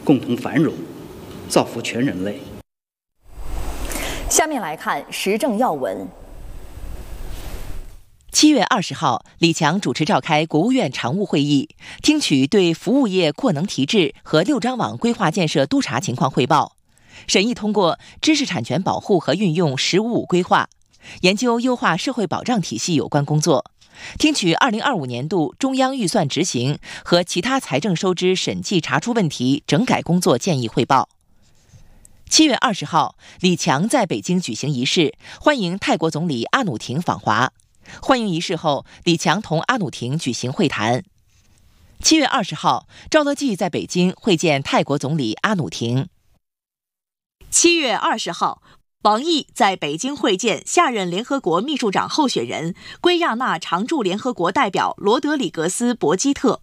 共同繁荣，造福全人类。 下面来看时政要闻。 7月20号，李强主持召开国务院常务会议，听取对服务业扩能提质和6张网规划建设督查情况汇报，审议通过知识产权保护和运用“15+5”规划，研究优化社会保障体系有关工作，听取2025年度中央预算执行和其他财政收支审计查出问题整改工作建议汇报。7月20号，李强在北京举行仪式，欢迎泰国总理阿努廷访华。欢迎仪式后，李强同阿努廷举行会谈。7月20号，赵乐际在北京会见泰国总理阿努廷。 7月20号，王毅在北京会见下任联合国秘书长候选人圭亚那常驻联合国代表罗德里格斯·博基特。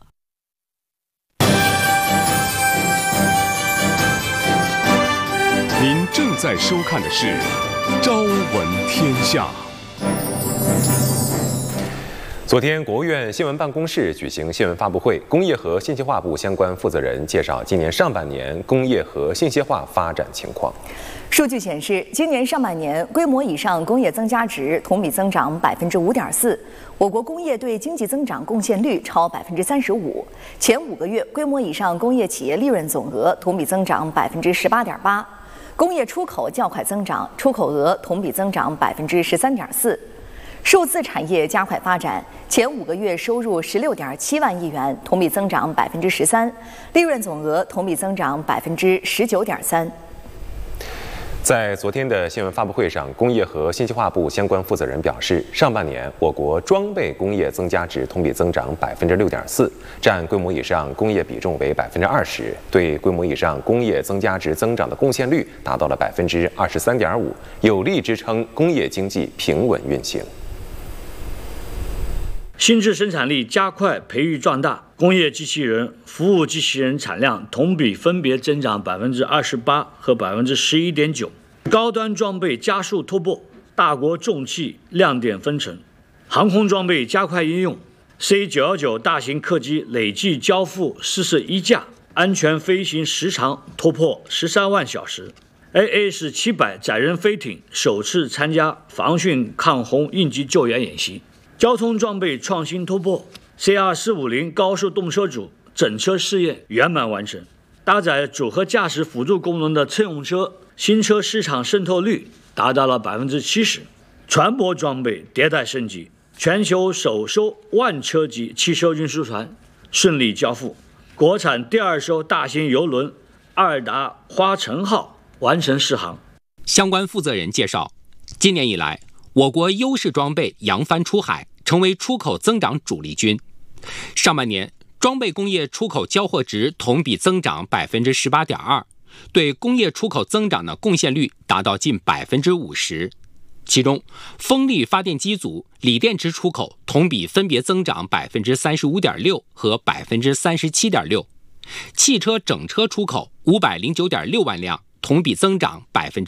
您正在收看的是《朝闻天下》。 昨天，国务院新闻办公室举行新闻发布会，工业和信息化部相关负责人介绍今年上半年工业和信息化发展情况。 数据显示，今年上半年规模以上工业增加值同比增长5.4%，我国工业对经济增长贡献率超35%。前5个月规模以上工业企业利润总额同比增长18.8%，工业出口较快增长，出口额同比增长13.4%。数字产业加快发展，前5个月收入16.7万亿元，同比增长13%，利润总额同比增长19.3%。 在昨天的新闻发布会上，工业和信息化部相关负责人表示，上半年我国装备工业增加值同比增长6.4%，占规模以上工业比重为20%，对规模以上工业增加值增长的贡献率达到了23.5%，有力支撑工业经济平稳运行。 新质生产力加快培育壮大，工业机器人、服务机器人产量同比分别增长28%和11.9%。高端装备加速突破，大国重器亮点纷呈，航空装备加快应用。C919大型客机累计交付41架，安全飞行时长突破13万小时。AA-700载人飞艇首次参加防汛抗洪应急救援演习。交通装备创新突破 ，CR450高速动车组整车试验圆满完成，搭载组合驾驶辅助功能的乘用车新车市场渗透率达到了70%。船舶装备迭代升级，全球首艘万车级汽车运输船顺利交付，国产第2艘大型邮轮阿尔达花城号完成试航。 相关负责人介绍，今年以来，我国优势装备扬帆出海，成为出口增长主力军。上半年，装备工业出口交货值同比增长18.2%，对工业出口增长的贡献率达到近50%。其中，风力发电机组、锂电池出口同比分别增长35.6%和37.6%，汽车整车出口509.6万辆，同比增长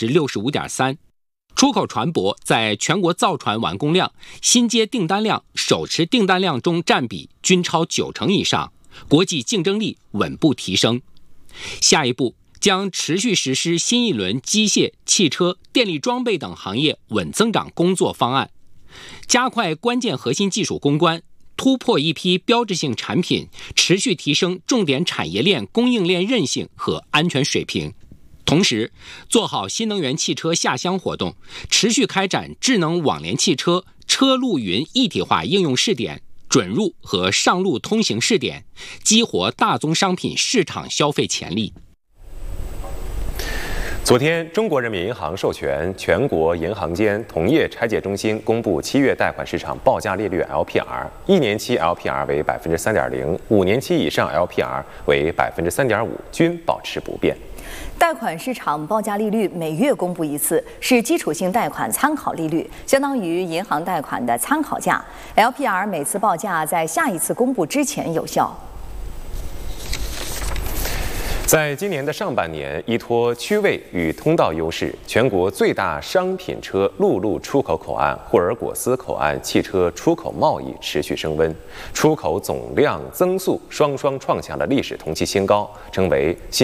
65.3%。出口船舶在全国造船完工量、新接订单量、手持订单量中占比均超90%以上，国际竞争力稳步提升。下一步将持续实施新一轮机械、汽车、电力装备等行业稳增长工作方案，加快关键核心技术攻关，突破一批标志性产品，持续提升重点产业链供应链韧性和安全水平。同时，做好新能源汽车下乡活动，持续开展智能网联汽车、车路云一体化应用试点、准入和上路通行试点，激活大宗商品市场消费潜力。 昨天，中国人民银行授权全国银行间同业拆借中心公布7月贷款市场报价利率 LPR，1年期 LPR 为3.0%，5年期以上 LPR 为3.5%，均保持不变。 贷款市场报价利率每月公布一次，是基础性贷款参考利率，相当于银行贷款的参考价。LPR 每次报价在下一次公布之前有效。 在今年的上半年，依托区位与通道优势，全国最大商品车陆路出口口岸霍尔果斯口岸汽车出口贸易持续升温，出口总量增速双双创下了历史同期新高，成为新